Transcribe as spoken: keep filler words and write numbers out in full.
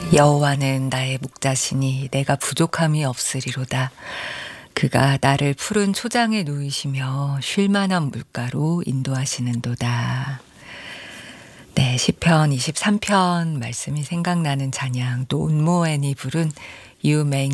여호와는 나의 목자시니 내가 부족함이 없으리로다. 그가 나를 푸른 초장에 누이시며 쉴 만한 물가로 인도하시는도다. 네, 시편 이십삼 편 말씀이 생각나는 찬양, 또 온모엔이 부른 You make